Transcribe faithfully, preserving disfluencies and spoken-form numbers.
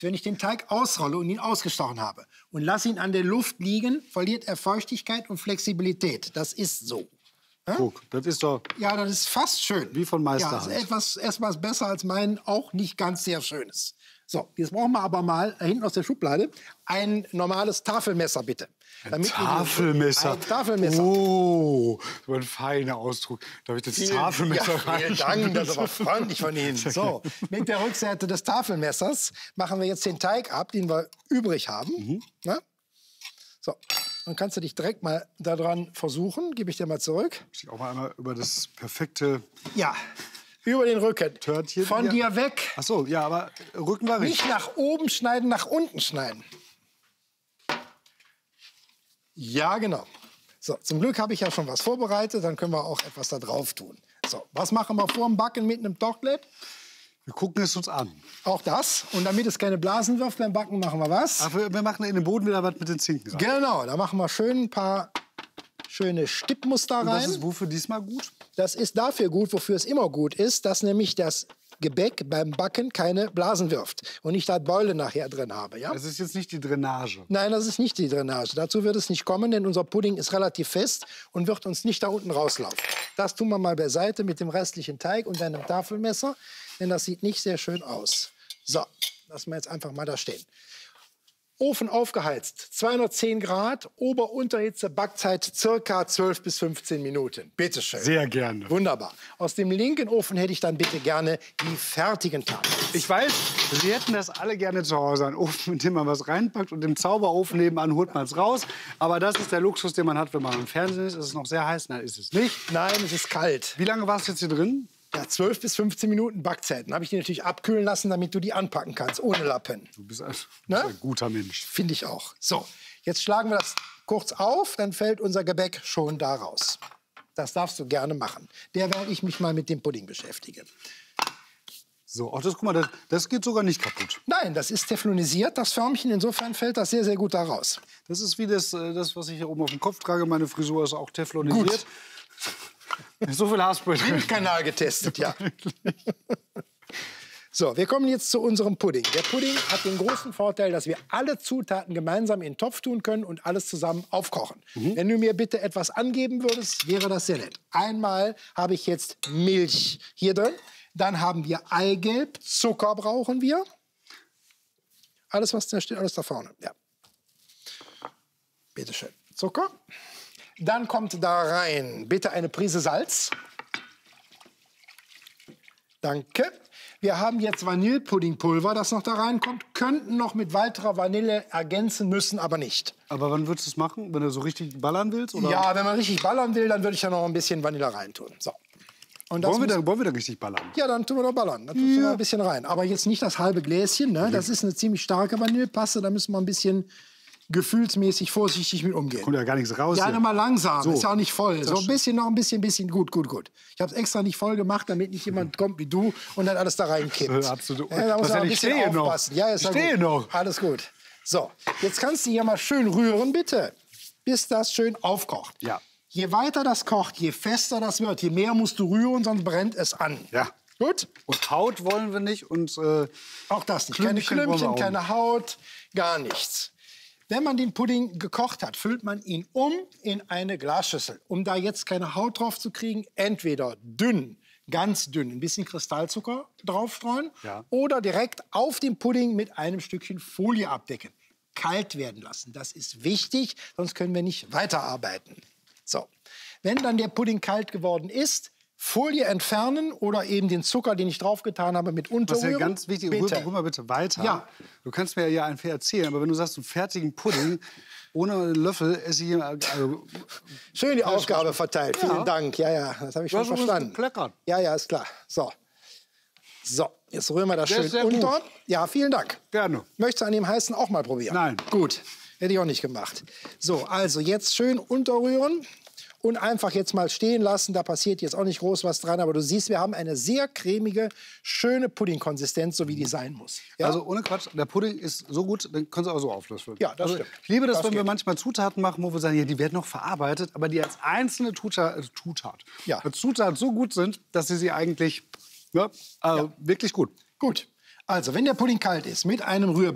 wenn ich den Teig ausrolle und ihn ausgestochen habe und lasse ihn an der Luft liegen, verliert er Feuchtigkeit und Flexibilität. Das ist so. Ja? Guck, das ist doch... Ja, das ist fast schön. Wie von Meisterhand. Ja, das ist etwas, etwas besser als mein auch nicht ganz sehr schönes. So, jetzt brauchen wir aber mal da hinten aus der Schublade ein normales Tafelmesser, bitte. Ein Damit Tafelmesser? Ein Tafelmesser. Oh, so ein feiner Ausdruck. Darf ich das Vielen, Tafelmesser ja, rein? Vielen Dank, das ist aber freundlich von Ihnen. So, mit der Rückseite des Tafelmessers machen wir jetzt den Teig ab, den wir übrig haben. Mhm. Na? So, dann kannst du dich direkt mal daran versuchen. Gebe ich dir mal zurück. Ich auch mal einmal über das perfekte... Ja. Über den Rücken. Törtchen, Von ja. dir weg. Ach so, ja, aber Rücken war richtig. Nicht nach oben schneiden, nach unten schneiden. Ja, genau. So, zum Glück habe ich ja schon was vorbereitet, dann können wir auch etwas da drauf tun. So, was machen wir vor dem Backen mit einem Tochtlet? Wir gucken es uns an. Auch das. Und damit es keine Blasen wirft beim Backen, machen wir was? Ach, wir, wir machen in den Boden wieder was mit den Zinken rein. Genau, da machen wir schön ein paar schöne Stippmuster rein. Und das ist wofür diesmal gut? Das ist dafür gut, wofür es immer gut ist, dass nämlich das Gebäck beim Backen keine Blasen wirft und ich da Beule nachher drin habe. Ja? Das ist jetzt nicht die Drainage. Nein, das ist nicht die Drainage. Dazu wird es nicht kommen, denn unser Pudding ist relativ fest und wird uns nicht da unten rauslaufen. Das tun wir mal beiseite mit dem restlichen Teig und einem Tafelmesser, denn das sieht nicht sehr schön aus. So, lassen wir jetzt einfach mal da stehen. Ofen aufgeheizt, zweihundertzehn Grad, Ober-Unterhitze, Backzeit circa zwölf bis fünfzehn Minuten. Bitte schön. Sehr gerne. Wunderbar. Aus dem linken Ofen hätte ich dann bitte gerne die fertigen Tafeln. Ich weiß, Sie hätten das alle gerne zu Hause. Einen Ofen, in dem man was reinpackt und im Zauberofen nebenan holt man es raus. Aber das ist der Luxus, den man hat, wenn man im Fernsehen ist. Ist es noch sehr heiß? Nein, ist es nicht. Nein, es ist kalt. Wie lange war es jetzt hier drin? Ja, zwölf bis fünfzehn Minuten Backzeit. Dann habe ich die natürlich abkühlen lassen, damit du die anpacken kannst, ohne Lappen. Du bist ein, Ne? ein guter Mensch. Finde ich auch. So, jetzt schlagen wir das kurz auf, dann fällt unser Gebäck schon da raus. Das darfst du gerne machen. Der werde ich mich mal mit dem Pudding beschäftigen. So, ach, das, guck mal, das, das geht sogar nicht kaputt. Nein, das ist teflonisiert, das Förmchen. Insofern fällt das sehr, sehr gut da raus. Das ist wie das, äh, das, was ich hier oben auf dem Kopf trage. Meine Frisur ist auch teflonisiert. Gut. So viel Haarspray. Kanal getestet, ja. So, wir kommen jetzt zu unserem Pudding. Der Pudding hat den großen Vorteil, dass wir alle Zutaten gemeinsam in den Topf tun können und alles zusammen aufkochen. Mhm. Wenn du mir bitte etwas angeben würdest, wäre das sehr nett. Einmal habe ich jetzt Milch hier drin. Dann haben wir Eigelb, Zucker brauchen wir. Alles, was da steht, alles da vorne. Ja. Bitte schön. Zucker. Dann kommt da rein bitte eine Prise Salz. Danke. Wir haben jetzt Vanillepuddingpulver, das noch da reinkommt. Könnten noch mit weiterer Vanille ergänzen, müssen aber nicht. Aber wann würdest du es machen? Wenn du so richtig ballern willst? Oder? Ja, wenn man richtig ballern will, dann würde ich ja noch ein bisschen Vanille reintun. So. Und das wollen, wir muss, da, wollen wir da richtig ballern? Ja, dann tun wir doch ballern. Dann tust du Ja. noch ein bisschen rein. Aber jetzt nicht das halbe Gläschen. Ne? Das ist eine ziemlich starke Vanillepaste. Da müssen wir ein bisschen gefühlsmäßig vorsichtig mit umgehen. Kommt ja gar nichts raus. Ja, hier. nochmal langsam. So. Ist ja auch nicht voll. So ein stimmt. bisschen, noch ein bisschen, bisschen. Gut, gut, gut. Ich habe es extra nicht voll gemacht, damit nicht jemand kommt wie du und dann alles da reinkippt. Äh, absolut. Ja, da muss Was man denn, ein ich bisschen stehe noch. aufpassen. Ja, ist Ich ja stehe gut. noch. Alles gut. So, jetzt kannst du hier mal schön rühren, bitte, bis das schön aufkocht. Ja. Je weiter das kocht, je fester das wird, je mehr musst du rühren, sonst brennt es an. Ja. Gut? Und Haut wollen wir nicht und äh, Auch das nicht. Keine Klümpchen wollen wir Klümpchen, auch keine Haut, gar nichts. Wenn man den Pudding gekocht hat, füllt man ihn um in eine Glasschüssel. Um da jetzt keine Haut drauf zu kriegen, entweder dünn, ganz dünn, ein bisschen Kristallzucker draufstreuen Ja. oder direkt auf den Pudding mit einem Stückchen Folie abdecken. Kalt werden lassen, das ist wichtig, sonst können wir nicht weiterarbeiten. So, wenn dann der Pudding kalt geworden ist, Folie entfernen oder eben den Zucker, den ich draufgetan habe, mit was unterrühren. ja ganz wichtig, Bitte. rühr, rühr mal bitte weiter. Ja. Du kannst mir ja ein viel erzählen, aber wenn du sagst, einen fertigen Pudding ohne Löffel esse ich also, Schön die Aufgabe verteilt. Ja. Vielen Dank. Ja, ja, das habe ich Du schon hast übrigens verstanden. gekleckert. Ja, ja, ist klar. So. So, jetzt rühren wir das Der schön ist sehr unter. gut. Ja, vielen Dank. Gerne. Möchtest du an dem heißen auch mal probieren? Nein. Gut, hätte ich auch nicht gemacht. So, also jetzt schön unterrühren und einfach jetzt mal stehen lassen. Da passiert jetzt auch nicht groß was dran, aber du siehst, wir haben eine sehr cremige, schöne Puddingkonsistenz, so wie die sein muss. Ja? Also ohne Quatsch, der Pudding ist so gut, den kannst du auch so auflöffeln. Ja, das also, stimmt. Ich liebe das, Das wenn wir geht. manchmal Zutaten machen, wo wir sagen, ja, die werden noch verarbeitet, aber die als einzelne Tuta äh, Zutat, Ja. als Zutat so gut sind, dass sie sie eigentlich, ja, äh, Ja. wirklich gut. Gut. Also, wenn der Pudding kalt ist, mit einem Rührbecher